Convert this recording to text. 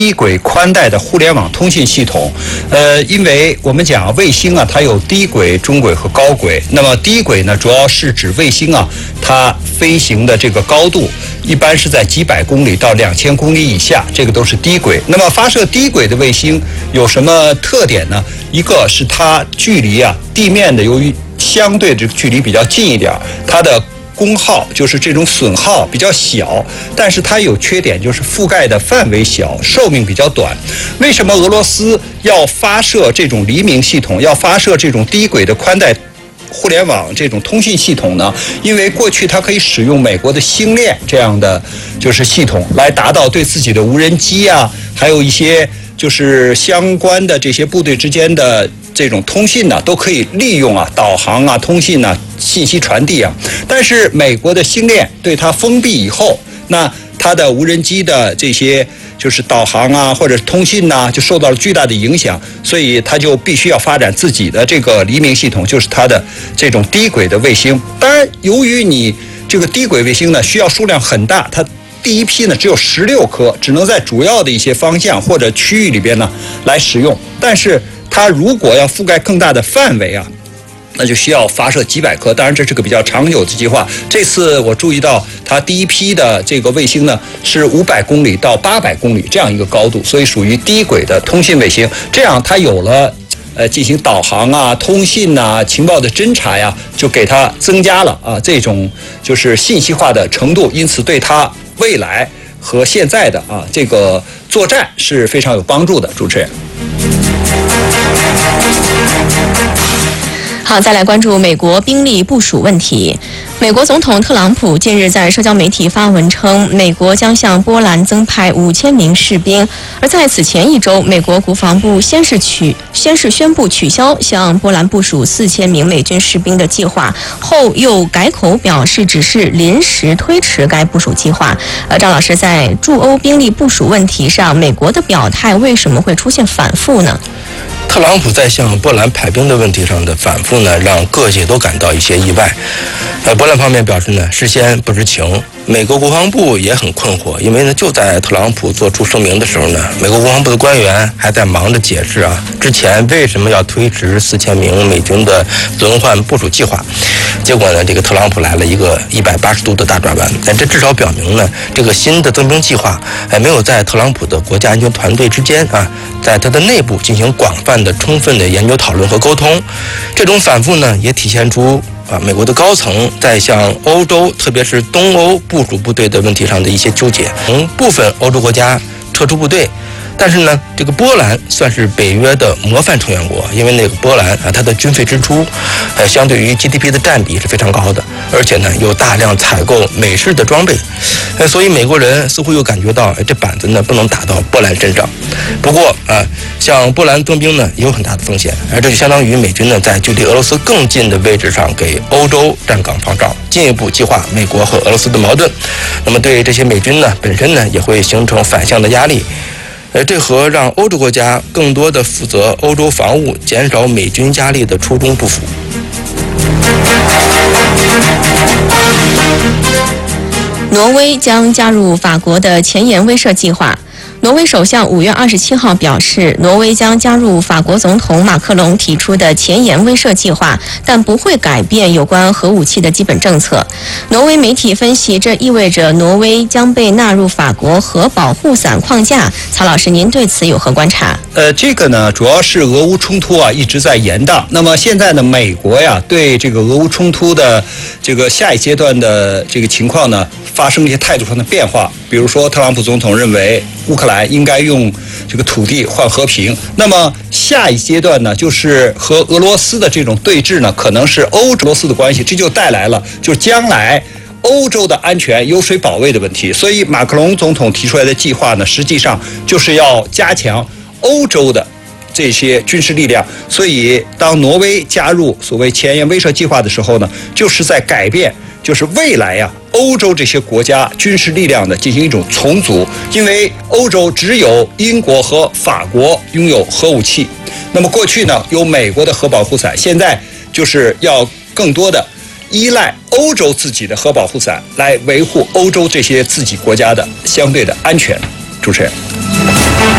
低轨宽带的互联网通信系统。因为我们讲卫星啊，它有低轨、中轨和高轨。那么低轨呢，主要是指卫星啊，它飞行的这个高度一般是在几百公里到2000公里以下，这个都是低轨。那么发射低轨的卫星有什么特点呢？一个是它距离啊地面的由于相对这个距离比较近一点，它的功耗就是这种损耗比较小，但是它有缺点，就是覆盖的范围小，寿命比较短。为什么俄罗斯要发射这种黎明系统，要发射这种低轨的宽带互联网这种通信系统呢？因为过去它可以使用美国的星链这样的就是系统来达到对自己的无人机啊，还有一些就是相关的这些部队之间的这种通信呢，都可以利用啊导航啊通信啊信息传递啊。但是美国的星链对它封闭以后，那它的无人机的这些就是导航啊或者通信呐，就受到了巨大的影响，所以它就必须要发展自己的这个黎明系统，就是它的这种低轨的卫星。当然，由于你这个低轨卫星呢需要数量很大，它第一批呢只有16颗，只能在主要的一些方向或者区域里边呢来使用。但是它如果要覆盖更大的范围啊，那就需要发射几百颗。当然这是个比较长久的计划。这次我注意到它第一批的这个卫星呢是500公里到800公里这样一个高度，所以属于低轨的通信卫星。这样它有了进行导航啊、通信啊、情报的侦察呀，就给它增加了啊这种就是信息化的程度，因此对它未来和现在的啊这个作战是非常有帮助的。主持人。 好，再来关注美国兵力部署问题。美国总统特朗普近日在社交媒体发文称，美国将向波兰增派5000名士兵。而在此前一周，美国国防部先是宣布取消向波兰部署4000名美军士兵的计划，后又改口表示只是临时推迟该部署计划。张老师，在驻欧兵力部署问题上，美国的表态为什么会出现反复呢？ 特朗普在向波兰派兵的问题上的反复呢，让各界都感到一些意外。波兰方面表示呢，事先不知情。美国国防部也很困惑，因为呢，就在特朗普做出声明的时候呢，美国国防部的官员还在忙着解释啊，之前为什么要推迟4000名美军的轮换部署计划。结果呢，这个特朗普来了一个180度的大转弯。但这至少表明呢，这个新的增兵计划没有在特朗普的国家安全团队之间啊，在他的内部进行广泛的、充分的研究讨论和沟通。这种反复呢，也体现出美国的高层在向欧洲，特别是东欧部署部队的问题上的一些纠结。部分欧洲国家撤出部队，但是呢，这个波兰算是北约的模范成员国，因为那个波兰啊，它的军费支出，相对于 GDP 的占比是非常高的，而且呢，有大量采购美式的装备，所以美国人似乎又感觉到，这板子呢不能打到波兰身上。不过向波兰增兵呢也有很大的风险，这就相当于美军呢在距离俄罗斯更近的位置上给欧洲站岗放哨，进一步激化美国和俄罗斯的矛盾。那么对这些美军呢本身呢也会形成反向的压力。这和让欧洲国家更多的负责欧洲防务、减少美军压力的初衷不符。 挪威将加入法国的前沿威慑计划。挪威首相5月27号表示，挪威将加入法国总统马克龙提出的前沿威慑计划，但不会改变有关核武器的基本政策。挪威媒体分析，这意味着挪威将被纳入法国核保护伞框架。曹老师，您对此有何观察？ 这个呢，主要是俄乌冲突啊一直在延宕。那么现在呢，美国呀对这个俄乌冲突的这个下一阶段的这个情况呢，发生一些态度上的变化。比如说，特朗普总统认为乌克兰应该用这个土地换和平。那么下一阶段呢，就是和俄罗斯的这种对峙呢，可能是欧洲俄罗斯的关系，这就带来了就将来欧洲的安全由谁保卫的问题。所以马克龙总统提出来的计划呢，实际上就是要加强欧洲的这些军事力量。所以当挪威加入所谓前沿威慑计划的时候呢，就是在改变，就是未来呀，欧洲这些国家军事力量的进行一种重组。因为欧洲只有英国和法国拥有核武器，那么过去呢有美国的核保护伞，现在就是要更多的依赖欧洲自己的核保护伞来维护欧洲这些自己国家的相对的安全。主持人。